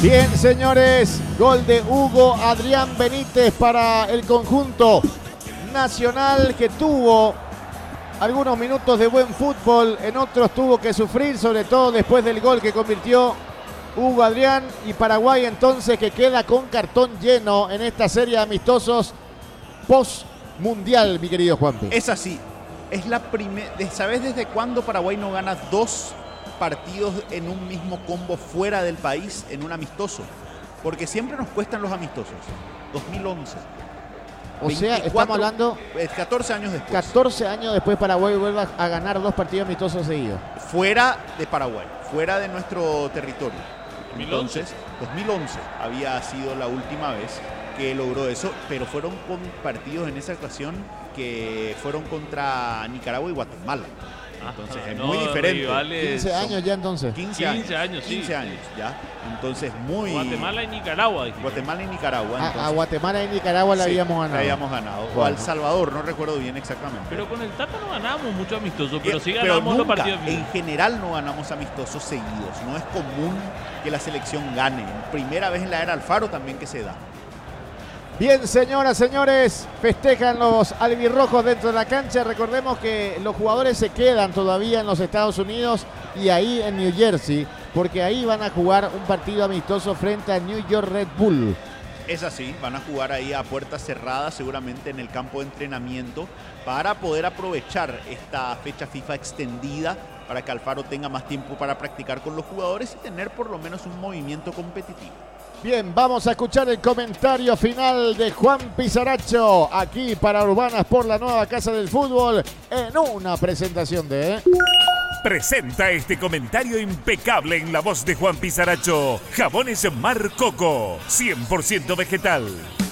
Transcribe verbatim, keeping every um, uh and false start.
Bien, señores, gol de Hugo Adrián Benítez para el conjunto nacional, que tuvo algunos minutos de buen fútbol, en otros tuvo que sufrir, sobre todo después del gol que convirtió Hugo Adrián. Y Paraguay entonces, que queda con cartón lleno en esta serie de amistosos post mundial, mi querido Juanpi. Es así, es la primera. ¿Sabes desde cuándo Paraguay no gana dos partidos en un mismo combo fuera del país en un amistoso? Porque siempre nos cuestan los amistosos. dos mil once. O sea, estamos hablando catorce años después. catorce años después Paraguay vuelve a ganar dos partidos amistosos seguidos. Fuera de Paraguay, fuera de nuestro territorio. dos mil once. Entonces, dos mil once había sido la última vez que logró eso, pero fueron con partidos en esa ocasión que fueron contra Nicaragua y Guatemala. Entonces Ajá, es no, muy diferente. rivales quince años ya entonces. quince, quince años, sí. quince años ya. Entonces muy... Guatemala y Nicaragua. Dijiste. Guatemala y Nicaragua. A, entonces, a Guatemala y Nicaragua la sí, habíamos ganado. la habíamos ganado. O Bueno. a El Salvador, no recuerdo bien exactamente. Pero con el Tata no ganamos mucho amistoso, pero sí Pero ganamos los nunca, partidos bien. en general no ganamos amistosos seguidos. No es común que la selección gane. Primera vez en la era Alfaro también que se da. Bien, señoras, señores, festejan los albirrojos dentro de la cancha. Recordemos que los jugadores se quedan todavía en los Estados Unidos y ahí en New Jersey, porque ahí van a jugar un partido amistoso frente a New York Red Bull. Es así, van a jugar ahí a puertas cerradas, seguramente en el campo de entrenamiento, para poder aprovechar esta fecha FIFA extendida, para que Alfaro tenga más tiempo para practicar con los jugadores y tener por lo menos un movimiento competitivo. Bien, vamos a escuchar el comentario final de Juan Pizarracho, aquí para Urbanas por la Nueva Casa del Fútbol, en una presentación de... Presenta este comentario impecable en la voz de Juan Pizarracho. Jabones Mar Coco, cien por ciento vegetal.